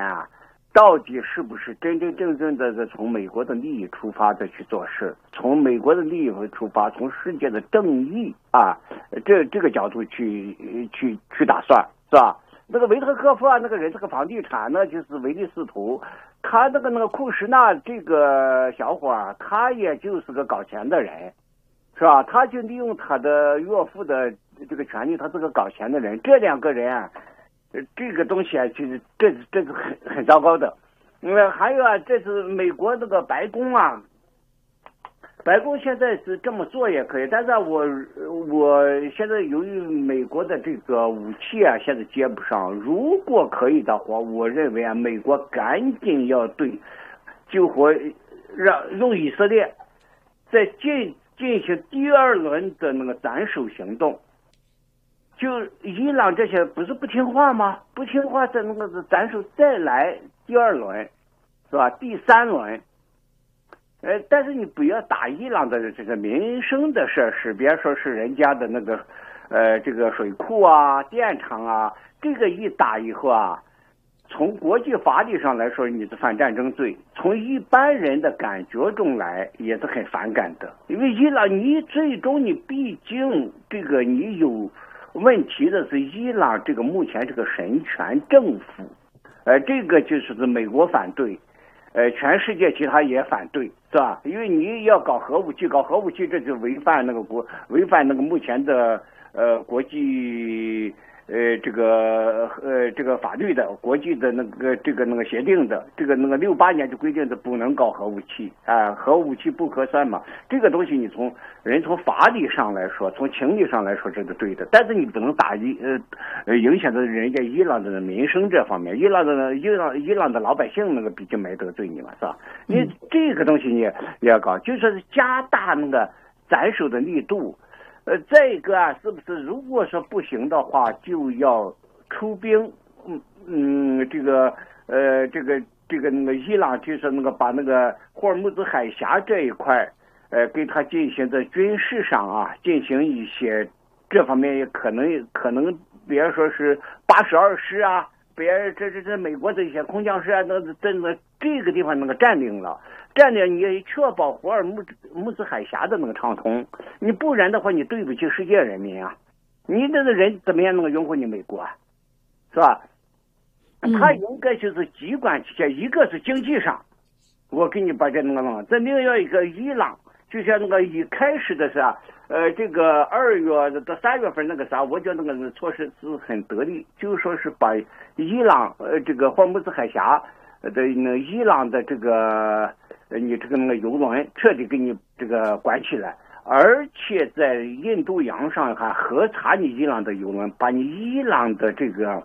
啊，到底是不是真真正正的从美国的利益出发的去做事，从美国的利益出发，从世界的正义啊，这个角度去打算，是吧？那个维特科夫啊，那个人这个房地产呢，就是唯利是图。他那个库什纳这个小伙儿，他也就是个搞钱的人，是吧？他就利用他的岳父的这个权利，他是个搞钱的人。这两个人啊，这个东西啊，其实这是很糟糕的。还有啊，这是美国那个白宫啊，白宫现在是这么做也可以，但是我现在由于美国的这个武器啊，现在接不上。如果可以的话，我认为啊，美国赶紧要对救活，用以色列再进行第二轮的那个斩首行动。就伊朗这些不是不听话吗？不听话，在那个斩首再来第二轮，是吧？第三轮。但是你不要打伊朗的这个民生的设施，别说是人家的那个，这个水库啊、电厂啊，这个一打以后啊，从国际法理上来说你是犯战争罪，从一般人的感觉中来也是很反感的。因为伊朗，你最终你毕竟这个你有问题的是伊朗这个目前这个神权政府，这个就是美国反对。全世界其他也反对，是吧？因为你要搞核武器，这就违反那个目前的国际这个法律的国际的那个协定的那个68年就规定的不能搞核武器啊，核武器不可算嘛。这个东西你从法理上来说，从情理上来说这是对的，但是你不能影响到人家伊朗的民生这方面，伊朗的老百姓那个毕竟没得罪你嘛，是吧？你这个东西你也要搞，就是加大那个斩首的力度。再一个啊，是不是如果说不行的话，就要出兵，这个那个伊朗就是那个把那个霍尔木兹海峡这一块，给他进行的军事上啊，进行一些这方面也可能，比如说是82师啊，这美国的一些空降师啊，这个地方那个占领，你也确保霍尔木兹海峡的那个畅通，你不然的话，你对不起世界人民啊！你这个人怎么样能够拥护你美国啊？是吧？他应该就是几管齐下，一个是经济上，我给你把这那个弄，再另外一个伊朗，就像那个一开始的是这个2月到3月份那个啥，我觉得那个措施是很得力，就说是把伊朗这个霍尔木兹海峡的那伊朗的这个你这个那个油轮彻底给你这个管起来，而且在印度洋上还核查你伊朗的油轮，把你伊朗的这个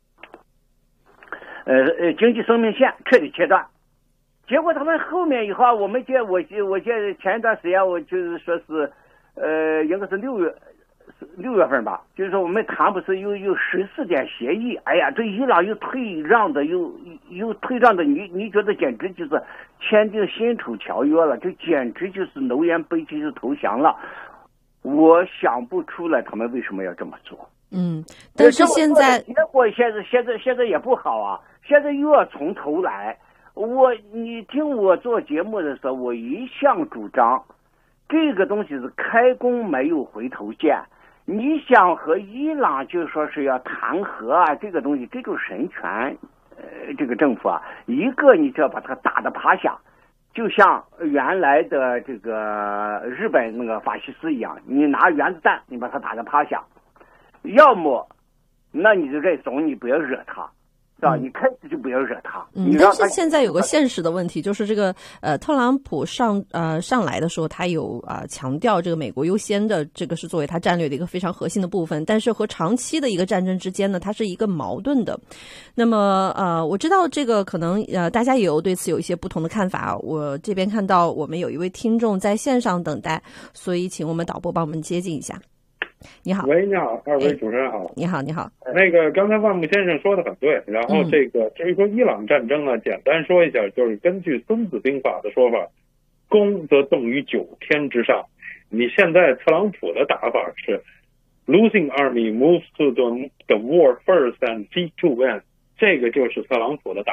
经济生命线彻底切断。结果他们后面以后，我记得前一段时间我就是说是应该是6月份吧，就是说我们谈不是有14点协议，哎呀，这伊朗又退让的，你觉得简直就是签订辛丑条约了，这简直就是楼言背弃，就投降了。我想不出来他们为什么要这么做。 但是现在结果现在也不好啊，现在又要从头来。你听我做节目的时候，我一向主张这个东西是开弓没有回头箭。你想和伊朗就说是要谈和啊，这个东西这就是神权这个政府啊，一个你就要把它打得趴下，就像原来的这个日本那个法西斯一样，你拿原子弹你把它打得趴下，要么那你就认怂，你不要惹他，是吧？你开始就不要惹他。 但是现在有个现实的问题，就是这个特朗普上来的时候，他有强调这个美国优先的，这个是作为他战略的一个非常核心的部分，但是和长期的一个战争之间呢，它是一个矛盾的。那么我知道这个可能大家也有对此有一些不同的看法。我这边看到我们有一位听众在线上等待，所以请我们导播帮我们接进一下。你好。 喂，你好，二位主持人好。 你好。 那个刚才万木先生说的很对，然后这个至于说伊朗战争呢，简单说一下，就是根据《孙子兵法》的说法，攻则动于9天之上。你现在特朗普的打法是 losing army moves to the war first and seek to win， 这个就是特朗普的打